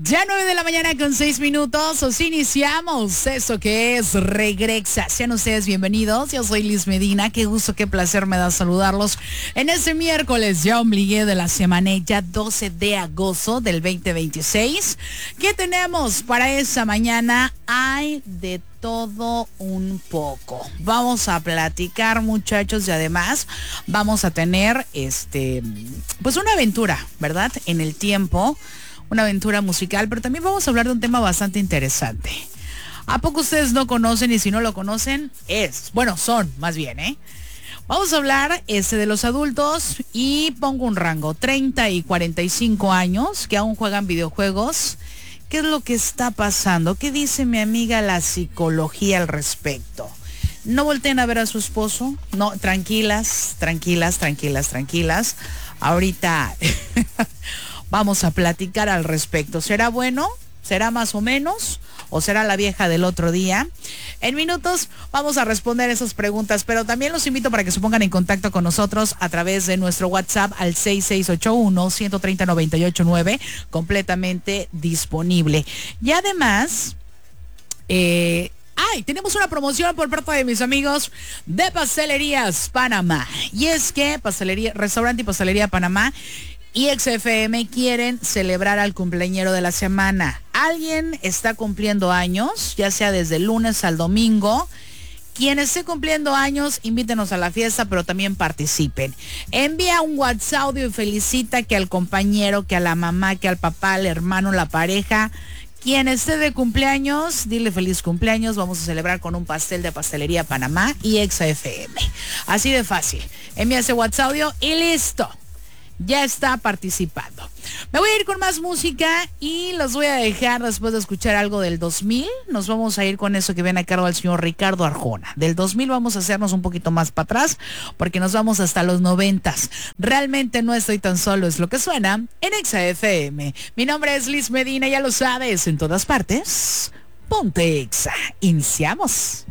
Ya 9 de la mañana con 6 minutos, os iniciamos eso que es Regrexa. Sean ustedes bienvenidos, yo soy Liz Medina, qué gusto, qué placer me da saludarlos en este miércoles, ya ombligué de la semana, ya 12 de agosto del 2026. ¿Qué tenemos para esta mañana? Hay de todo un poco. Vamos a platicar, muchachos, y además vamos a tener pues una aventura, ¿verdad? En el tiempo. Una aventura musical, pero también vamos a hablar de un tema bastante interesante. ¿A poco ustedes no conocen? Y si no lo conocen, son más bien, Vamos a hablar de los adultos y pongo un rango, 30 y 45 años, que aún juegan videojuegos. ¿Qué es lo que está pasando? ¿Qué dice mi amiga la psicología al respecto? No volteen a ver a su esposo. No, tranquilas. Ahorita vamos a platicar al respecto. ¿Será bueno? ¿Será más o menos? ¿O será la vieja del otro día? En minutos vamos a responder esas preguntas, pero también los invito para que se pongan en contacto con nosotros a través de nuestro WhatsApp al 6681-130-989, completamente disponible. Y además, tenemos una promoción por parte de mis amigos de Pastelerías Panamá. Y es que Restaurante y Pastelería Panamá y XFM quieren celebrar al cumpleañero de la semana. Alguien está cumpliendo años, ya sea desde el lunes al domingo. Quien esté cumpliendo años, invítenos a la fiesta, pero también participen. Envía un WhatsApp audio y felicita que al compañero, que a la mamá, que al papá, al hermano, la pareja. Quien esté de cumpleaños, dile feliz cumpleaños. Vamos a celebrar con un pastel de Pastelería Panamá y XFM. Así de fácil. Envía ese WhatsApp audio y listo. Ya está participando. Me voy a ir con más música y los voy a dejar después de escuchar algo del 2000. Nos vamos a ir con eso que viene a cargo del señor Ricardo Arjona. Del 2000 vamos a hacernos un poquito más para atrás porque nos vamos hasta los 90s. Realmente no estoy tan solo, es lo que suena en XFM. Mi nombre es Liz Medina, ya lo sabes, en todas partes. Ponte Exa. Iniciamos.